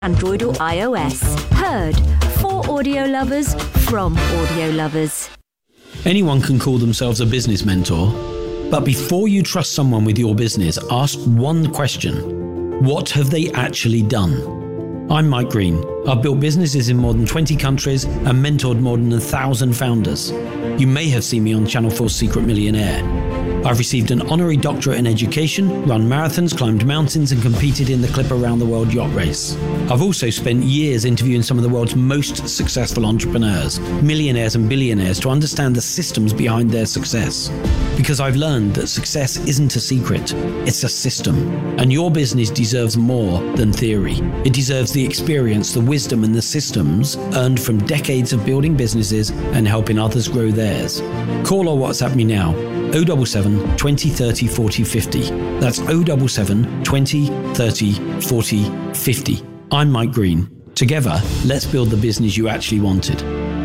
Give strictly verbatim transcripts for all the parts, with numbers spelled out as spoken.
Android or iOS. Heard for audio lovers from audio lovers. Anyone can call themselves a business mentor, but before you trust someone with your business, ask one question. What have they actually done? I'm Mike Green. I've built businesses in more than twenty countries and mentored more than a thousand founders. You may have seen me on Channel four's Secret Millionaire. I've received an honorary doctorate in education, run marathons, climbed mountains, and competed in the Clipper Round the World yacht race. I've also spent years interviewing some of the world's most successful entrepreneurs, millionaires and billionaires, to understand the systems behind their success. Because I've learned that success isn't a secret, it's a system. And your business deserves more than theory. It deserves the experience, the wisdom, and the systems earned from decades of building businesses and helping others grow theirs. Call or WhatsApp me now. oh seven seven, twenty, thirty, forty, fifty. That's oh seven seven, twenty, thirty, forty, fifty. I'm Mike Green. Together, let's build the business you actually wanted.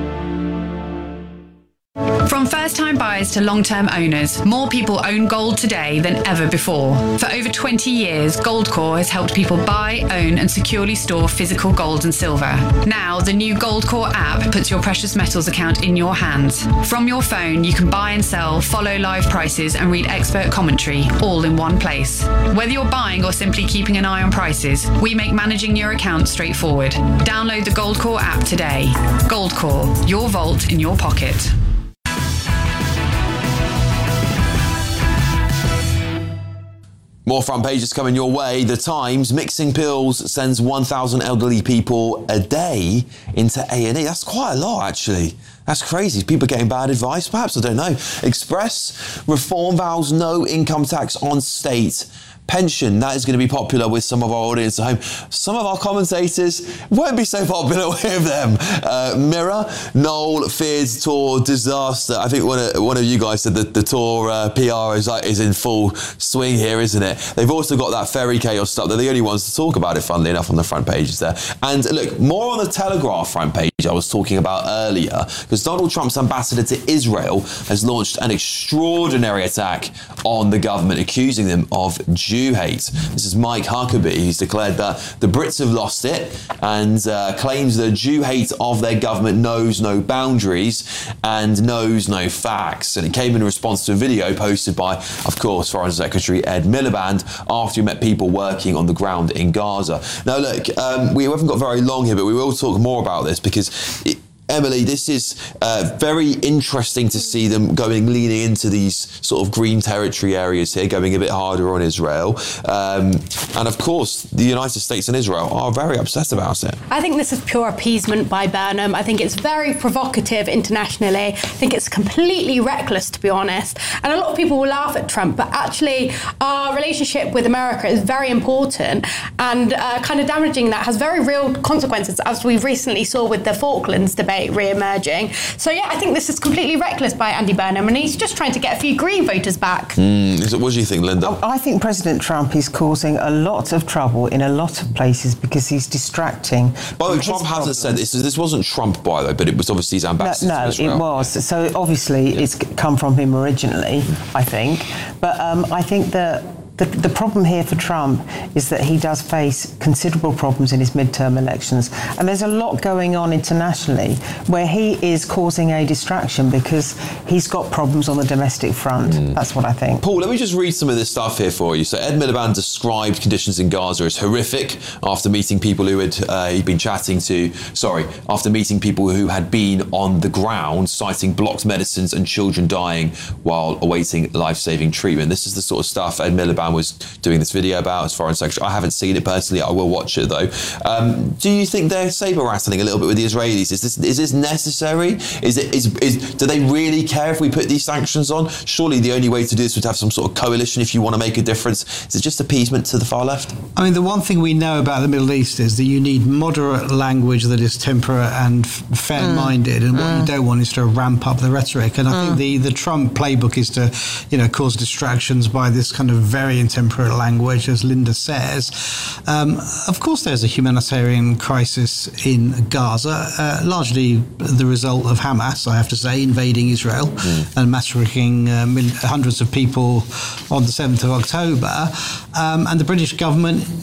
From first-time buyers to long-term owners, more people own gold today than ever before. For over twenty years, Goldcore has helped people buy, own and securely store physical gold and silver. Now, the new Goldcore app puts your precious metals account in your hands. From your phone, you can buy and sell, follow live prices and read expert commentary, all in one place. Whether you're buying or simply keeping an eye on prices, we make managing your account straightforward. Download the Goldcore app today. Goldcore, your vault in your pocket. More front pages coming your way. The Times, mixing pills sends one thousand elderly people a day into A and E. That's quite a lot, actually. That's crazy. People getting bad advice, perhaps? I don't know. Express, reform vows no income tax on state pension. That is going to be popular with some of our audience at home. Some of our commentators won't be so popular with them. Uh, Mirror, Noel fears Tour disaster. I think one of, one of you guys said that the Tour uh, P R is, like, is in full swing here, isn't it? They've also got that ferry chaos stuff. They're the only ones to talk about it, funnily enough, on the front pages there. And look, more on the Telegraph front page I was talking about earlier, because Donald Trump's ambassador to Israel has launched an extraordinary attack on the government, accusing them of Jew hate. This is Mike Huckabee, who's declared that the Brits have lost it and uh, claims the Jew hate of their government knows no boundaries and knows no facts. And it came in response to a video posted by, of course, Foreign Secretary Ed Miliband after he met people working on the ground in Gaza. Now, look, um, we haven't got very long here, but we will talk more about this because it, Emily, this is uh, very interesting to see them going, leaning into these sort of green territory areas here, going a bit harder on Israel. Um, and of course, the United States and Israel are very upset about it. I think this is pure appeasement by Burnham. I think it's very provocative internationally. I think it's completely reckless, to be honest. And a lot of people will laugh at Trump, but actually our relationship with America is very important, and uh, kind of damaging that has very real consequences, as we recently saw with the Falklands debate re-emerging. So yeah, I think this is completely reckless by Andy Burnham, and he's just trying to get a few Green voters back. Mm, what do you think, Linda? I think President Trump is causing a lot of trouble in a lot of places because he's distracting. By the way, Trump hasn't said this. This wasn't Trump, by the way, but it was obviously his ambassador. No, no to Israel. It was. So obviously yeah. It's come from him originally, I think. But um, I think that The, the problem here for Trump is that he does face considerable problems in his midterm elections. And there's a lot going on internationally where he is causing a distraction because he's got problems on the domestic front. Mm. That's what I think. Paul, let me just read some of this stuff here for you. So Ed Miliband described conditions in Gaza as horrific after meeting people who had uh, he'd been chatting to, sorry, after meeting people who had been on the ground, citing blocked medicines and children dying while awaiting life-saving treatment. This is the sort of stuff Ed Miliband was doing this video about as Foreign Secretary. I haven't seen it personally. I will watch it though. Um, do you think they're saber rattling a little bit with the Israelis? Is this is this necessary? Is it is, is do they really care if we put these sanctions on? Surely the only way to do this would have some sort of coalition if you want to make a difference. Is it just appeasement to the far left? I mean, the one thing we know about the Middle East is that you need moderate language that is temperate and fair-minded, mm. and what mm. you don't want is to ramp up the rhetoric. And I mm. think the the Trump playbook is to, you know, cause distractions by this kind of very intemperate language, as Linda says. Um, of course, there's a humanitarian crisis in Gaza, uh, largely the result of Hamas, I have to say, invading Israel mm. and massacring uh, mil- hundreds of people on the seventh of October. Um, and the British government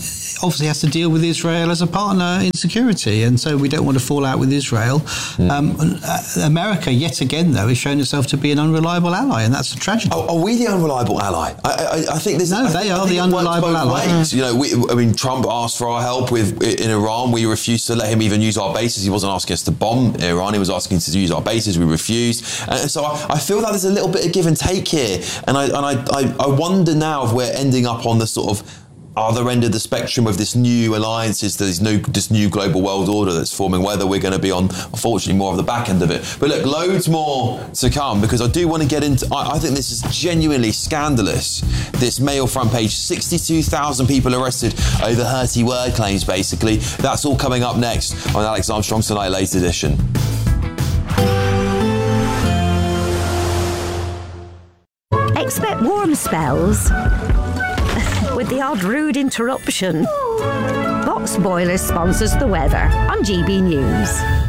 obviously has to deal with Israel as a partner in security, and so we don't want to fall out with Israel. Mm. Um, uh, America, yet again, though, has shown itself to be an unreliable ally, and that's a tragedy. Oh, are we the unreliable ally? I, I, I think there's no, I, they I are the unreliable ally. Mm. You know, we, I mean, Trump asked for our help with in Iran. We refused to let him even use our bases. He wasn't asking us to bomb Iran. He was asking us to use our bases. We refused, and so I, I feel like there's a little bit of give and take here, and I and I, I, I wonder now if we're ending up on the sort of other end of the spectrum of this new alliances, this new, this new global world order that's forming, whether we're going to be on, unfortunately, more of the back end of it. But look, loads more to come, because I do want to get into, I, I think this is genuinely scandalous, this Mail front page, sixty-two thousand people arrested over hurty word claims, basically. That's all coming up next on Alex Armstrong's Tonight Late edition. Expect warm spells with the odd rude interruption. Box Boilers sponsors the weather on G B News.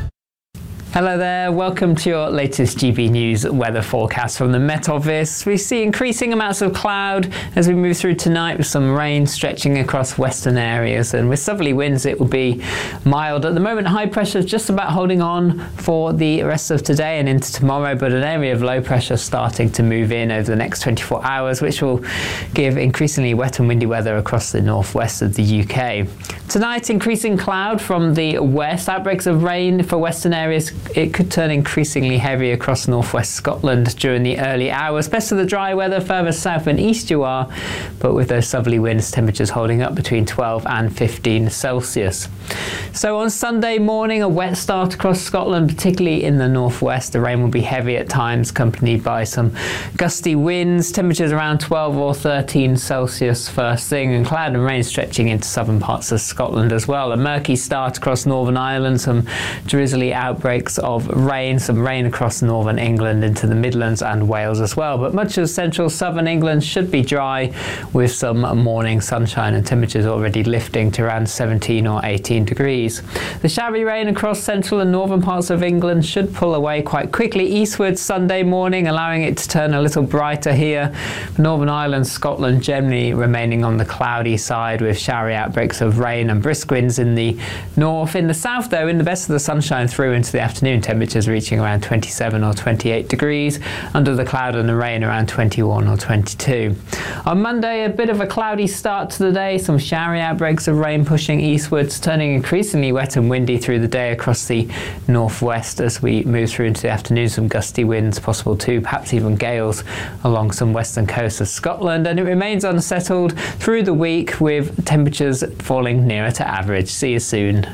Hello there, welcome to your latest G B News weather forecast from the Met Office. We see increasing amounts of cloud as we move through tonight, with some rain stretching across western areas, and with southerly winds it will be mild. At the moment, high pressure is just about holding on for the rest of today and into tomorrow, but an area of low pressure starting to move in over the next twenty-four hours, which will give increasingly wet and windy weather across the northwest of the U K. Tonight, increasing cloud from the west, outbreaks of rain for western areas. It could turn increasingly heavy across northwest Scotland during the early hours. Best of the dry weather further south and east you are, but with those southerly winds, temperatures holding up between twelve and fifteen Celsius. So on Sunday morning, a wet start across Scotland, particularly in the northwest. The rain will be heavy at times, accompanied by some gusty winds. Temperatures around twelve or thirteen Celsius first thing, and cloud and rain stretching into southern parts of Scotland as well. A murky start across Northern Ireland, some drizzly outbreaks of rain, some rain across northern England into the Midlands and Wales as well. But much of central southern England should be dry, with some morning sunshine and temperatures already lifting to around seventeen or eighteen degrees. The showery rain across central and northern parts of England should pull away quite quickly eastwards Sunday morning, allowing it to turn a little brighter here. Northern Ireland, Scotland generally remaining on the cloudy side, with showery outbreaks of rain and brisk winds in the north. In the south, though, in the best of the sunshine through into the afternoon, temperatures reaching around twenty-seven or twenty-eight degrees. Under the cloud and the rain, around twenty-one or twenty-two. On Monday, a bit of a cloudy start to the day, some showery outbreaks of rain pushing eastwards, turning increasingly wet and windy through the day across the northwest as we move through into the afternoon. Some gusty winds possible too, perhaps even gales along some western coast of Scotland, and it remains unsettled through the week, with temperatures falling nearer to average. See you soon.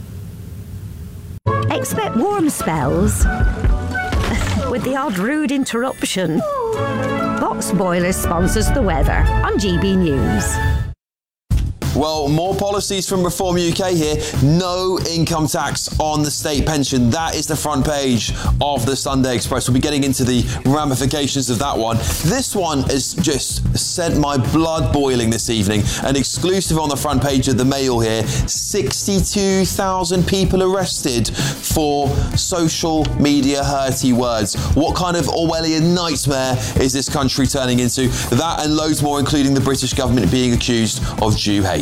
Expect warm spells with the odd rude interruption. Box Boilers sponsors the weather on G B News. Well, more policies from Reform U K here. No income tax on the state pension. That is the front page of the Sunday Express. We'll be getting into the ramifications of that one. This one has just sent my blood boiling this evening. An exclusive on the front page of the Mail here. sixty-two thousand people arrested for social media hurty words. What kind of Orwellian nightmare is this country turning into? That and loads more, including the British government being accused of Jew hate.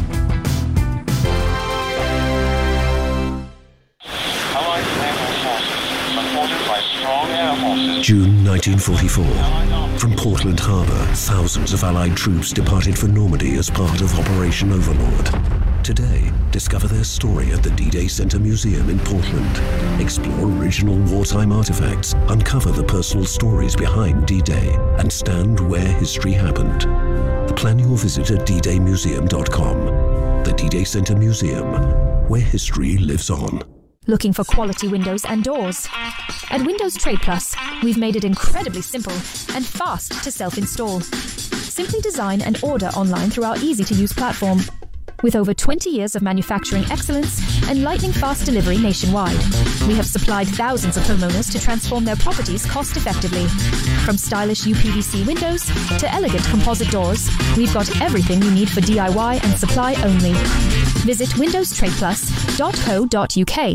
June nineteen forty-four. From Portland Harbour, thousands of Allied troops departed for Normandy as part of Operation Overlord. Today, discover their story at the D-Day Center Museum in Portland. Explore original wartime artifacts, uncover the personal stories behind D-Day, and stand where history happened. Plan your visit at d day museum dot com. The D-Day Center Museum, where history lives on. Looking for quality windows and doors? At Windows Trade Plus, we've made it incredibly simple and fast to self-install. Simply design and order online through our easy-to-use platform. With over twenty years of manufacturing excellence and lightning-fast delivery nationwide, we have supplied thousands of homeowners to transform their properties cost-effectively. From stylish U P V C windows to elegant composite doors, we've got everything you need for D I Y and supply only. Visit windows trade plus dot co dot u k.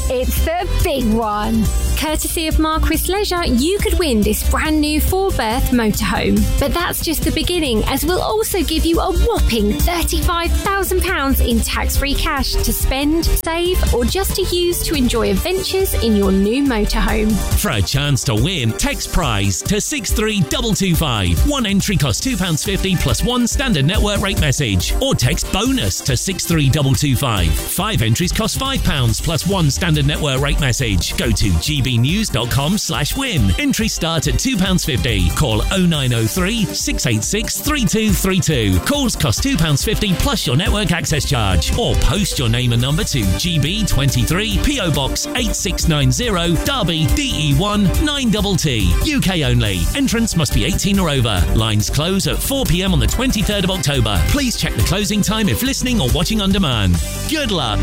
It's the big one. Courtesy of Marquis Leisure, you could win this brand new four-berth motorhome. But that's just the beginning, as we'll also give you a whopping thirty-five thousand pounds in tax-free cash to spend, save, or just to use to enjoy adventures in your new motorhome. For a chance to win, text prize to six three two two five. One entry costs two pounds fifty plus one standard network rate message. Or text bonus to six three two two five. Five entries cost five pounds plus one standard network rate message. Go to g b news dot com slash win. Entries start at two pounds fifty. Call oh nine oh three, six eight six, three two three two. Calls cost two pounds fifty plus your network access charge. Or post your name and number to G B twenty-three, P O Box eight six nine zero, Derby, D E one nine T T. U K only. Entrance must be eighteen or over. Lines close at four p m on the twenty-third of October. Please check the closing time if listening or watching on demand. Good luck.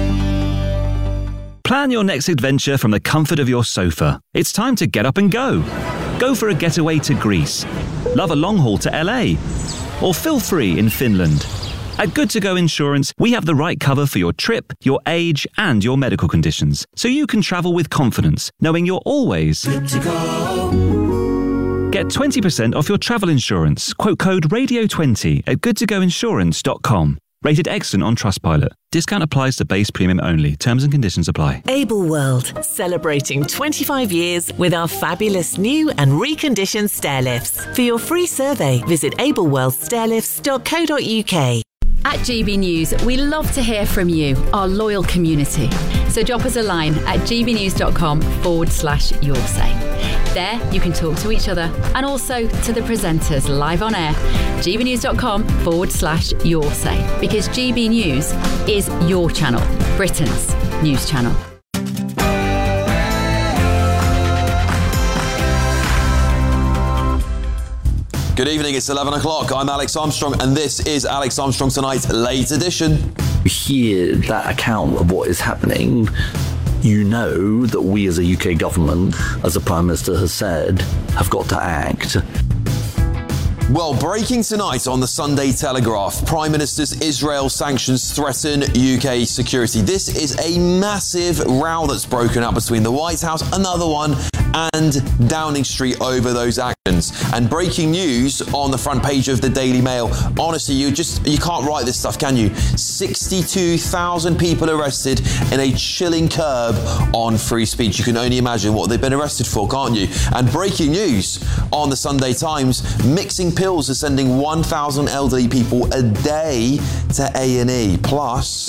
Plan your next adventure from the comfort of your sofa. It's time to get up and go. Go for a getaway to Greece. Love a long haul to L A. Or feel free in Finland. At Good To Go Insurance, we have the right cover for your trip, your age, and your medical conditions, so you can travel with confidence, knowing you're always good to go. Get twenty percent off your travel insurance. Quote code radio twenty at good to go insurance dot com. Rated excellent on Trustpilot. Discount applies to base premium only. Terms and conditions apply. Able World, celebrating twenty-five years with our fabulous new and reconditioned stair lifts. For your free survey, visit able world stair lifts dot co dot u k. At G B News, we love to hear from you, our loyal community. So drop us a line at gbnews.com forward slash your say. There, you can talk to each other and also to the presenters live on air. gbnews.com forward slash your say. Because G B News is your channel, Britain's news channel. Good evening, it's eleven o'clock. I'm Alex Armstrong, and this is Alex Armstrong Tonight's Late Edition. You hear that account of what is happening, you know that we as a U K government, as the Prime Minister has said, have got to act. Well, breaking tonight on the Sunday Telegraph, Prime Minister's Israel sanctions threaten U K security. This is a massive row that's broken out between the White House, another one, and Downing Street over those actions. And breaking news on the front page of the Daily Mail. Honestly, you just, you can't write this stuff, can you? sixty-two thousand people arrested in a chilling curb on free speech. You can only imagine what they've been arrested for, can't you? And breaking news on the Sunday Times, mixing pills are sending one thousand elderly people a day to A and E. Plus,